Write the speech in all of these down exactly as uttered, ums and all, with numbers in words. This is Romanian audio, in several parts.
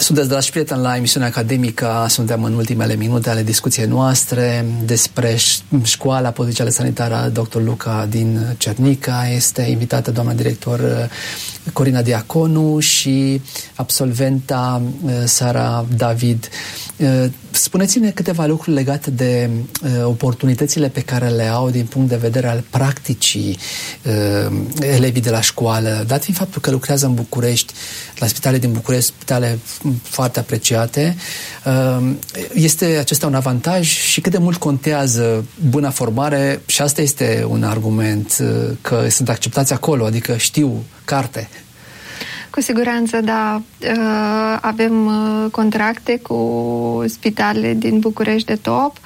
Sunteți, dragi prieteni, la emisiunea academică. Suntem în ultimele minute ale discuției noastre despre școala provincială sanitară doctor Luca din Cernica. Este invitată doamna director Corina Diaconu și absolventa Sara David. Spuneți-ne câteva lucruri legate de oportunitățile pe care le au din punct de vedere al practicii elevii de la școală, dat fiind faptul că lucrează în București, la spitale din București, spitale foarte apreciate. Este acesta un avantaj și cât de mult contează buna formare? Și asta este un argument, că sunt acceptați acolo, adică știu carte. Cu siguranță, da. Avem contracte cu spitale din București de top.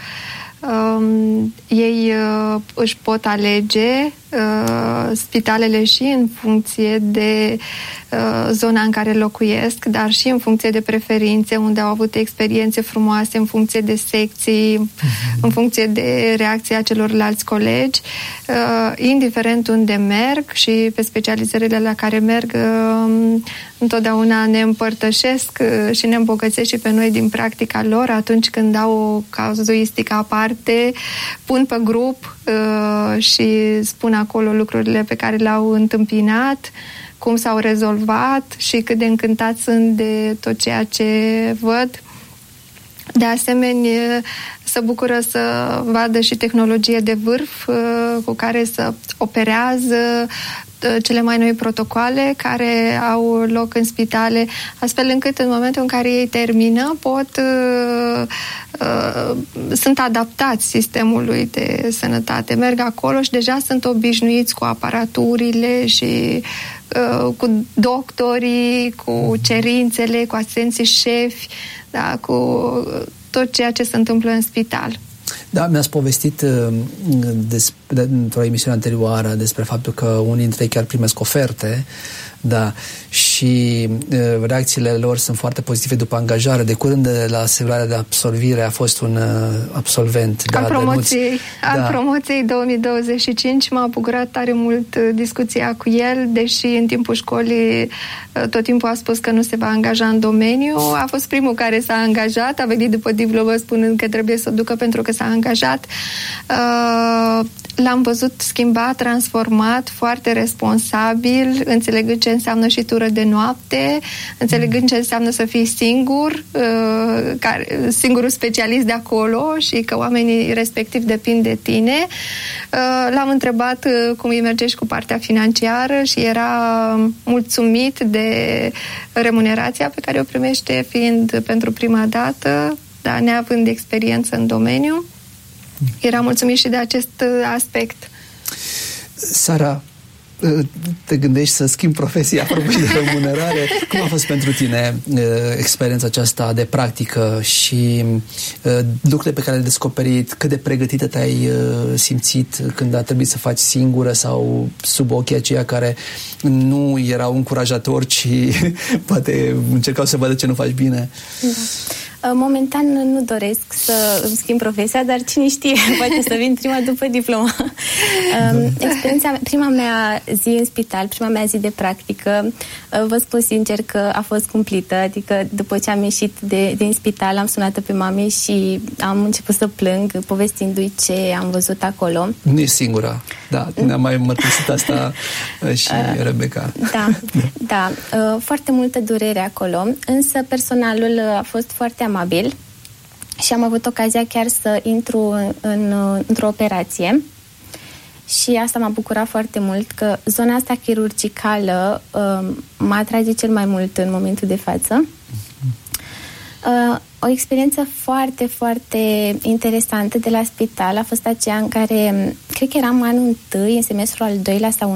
Ei își pot alege spitalele și în funcție de zona în care locuiesc, dar și în funcție de preferințe, unde au avut experiențe frumoase, în funcție de secții, uh-huh. în funcție de reacția celorlalți colegi, indiferent unde merg și pe specializările la care merg, întotdeauna ne împărtășesc și ne îmbogățesc și pe noi din practica lor. Atunci când au o cazuistică aparte, pun pe grup și spun acolo lucrurile pe care le-au întâmpinat, cum s-au rezolvat și cât de încântați sunt de tot ceea ce văd. De asemenea, se bucură să vadă și tehnologie de vârf cu care să operează cele mai noi protocoale care au loc în spitale, astfel încât în momentul în care ei termină pot uh, uh, sunt adaptați sistemului de sănătate. Merg acolo și deja sunt obișnuiți cu aparaturile și uh, cu doctorii, cu cerințele, cu asistenții șefi, da, cu tot ceea ce se întâmplă în spital. Da, mi-ați povestit uh, despre, într-o emisiune anterioară despre faptul că unii dintre ei chiar primesc oferte, da, și uh, reacțiile lor sunt foarte pozitive după angajare. De curând, de la asigurarea de absolvire, a fost un uh, absolvent. Al, da, promoției, al da. promoției două mii douăzeci și cinci m-a bucurat tare mult uh, discuția cu el, deși în timpul școlii uh, tot timpul a spus că nu se va angaja în domeniu. A fost primul care s-a angajat, a venit după diplomă spunând că trebuie să o ducă pentru că s-a angajat. Uh, L-am văzut schimbat, transformat, foarte responsabil, înțelegând ce înseamnă și tură de noapte, înțelegând ce înseamnă să fii singur, uh, care, singurul specialist de acolo și că oamenii respectiv depind de tine. Uh, l-am întrebat uh, cum îi merge și cu partea financiară și era mulțumit de remunerația pe care o primește, fiind pentru prima dată, dar neavând experiență în domeniu. Era mulțumit și de acest aspect. Sara, te gândești să schimbi profesia apropo de remunerare? Cum a fost pentru tine experiența aceasta de practică și lucrurile pe care le-ai descoperit? Cât de pregătită te-ai simțit când a trebuit să faci singură sau sub ochii aceia care nu erau încurajatori, ci poate încercau să vadă ce nu faci bine? Da. Momentan nu doresc să îmi schimb profesia, dar cine știe, poate să vin prima după diploma. Experiența, prima mea zi în spital, prima mea zi de practică, vă spun sincer că a fost cumplită, adică după ce am ieșit de, din spital, am sunat pe mami și am început să plâng, povestindu-i ce am văzut acolo. Nu e singura, da, ne-a mai mărturisit asta și uh, Rebecca. Da, da, uh, foarte multă durere acolo, însă personalul a fost foarte amabil și am avut ocazia chiar să intru în, în, într-o operație și asta m-a bucurat foarte mult, că zona asta chirurgicală uh, mă atrage cel mai mult în momentul de față. Uh, o experiență foarte, foarte interesantă de la spital a fost aceea în care, cred că eram anul întâi, în semestrul al doilea sau